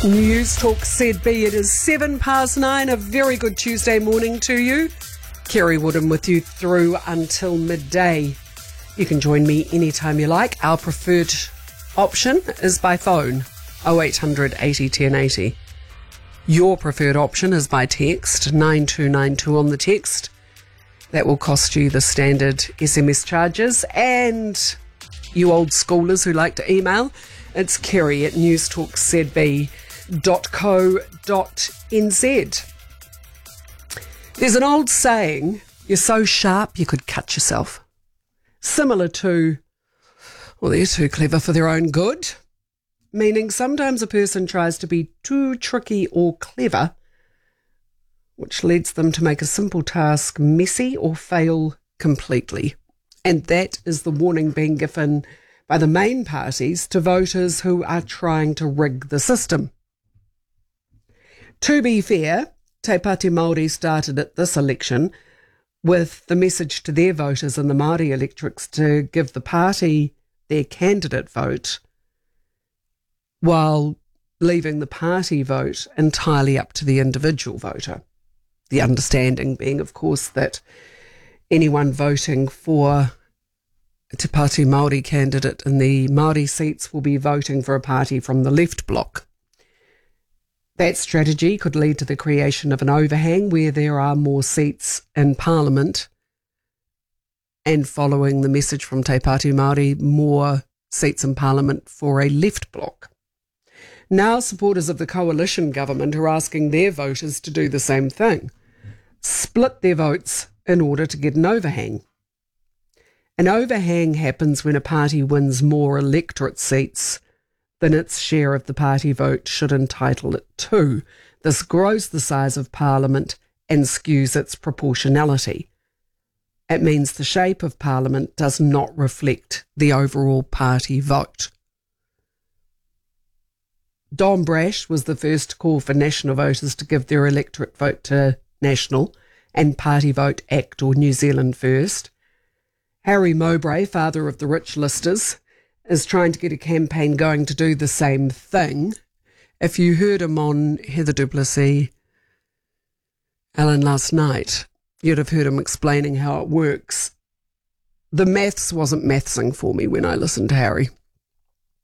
News Talk ZB. It is 9:07. A very good Tuesday morning to you. Kerry Woodham with you through until midday. You can join me anytime you like. Our preferred option is by phone, 0800 80 10 80. Your preferred option is by text, 9292 on the text. That will cost you the standard SMS charges. And you old schoolers who like to email, it's kerry@newstalkzb.co.nz. There's an old saying, you're so sharp you could cut yourself. Similar to, well, they're too clever for their own good. Meaning sometimes a person tries to be too tricky or clever, which leads them to make a simple task messy or fail completely. And that is the warning being given by the main parties to voters who are trying to rig the system. To be fair, Te Pāti Māori started at this election with the message to their voters and the Māori electorates to give the party their candidate vote, while leaving the party vote entirely up to the individual voter. The understanding being, of course, that anyone voting for a Te Pāti Māori candidate in the Māori seats will be voting for a party from the left bloc. That strategy could lead to the creation of an overhang where there are more seats in Parliament, and following the message from Te Pāti Māori, more seats in Parliament for a left bloc. Now supporters of the coalition government are asking their voters to do the same thing. Split their votes in order to get an overhang. An overhang happens when a party wins more electorate seats than its share of the party vote should entitle it to. This grows the size of Parliament and skews its proportionality. It means the shape of Parliament does not reflect the overall party vote. Don Brash was the first to call for national voters to give their electorate vote to National and Party Vote Act or New Zealand First. Harry Mowbray, father of the rich listers, is trying to get a campaign going to do the same thing. If you heard him on Heather du Plessis, Alan, last night, you'd have heard him explaining how it works. The maths wasn't mathsing for me when I listened to Harry.